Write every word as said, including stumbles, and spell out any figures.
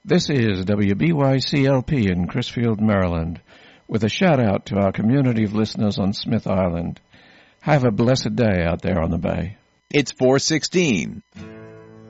This is W B Y C L P in Crisfield, Maryland, with a shout-out to our community of listeners on Smith Island. Have a blessed day out there on the bay. It's four sixteen.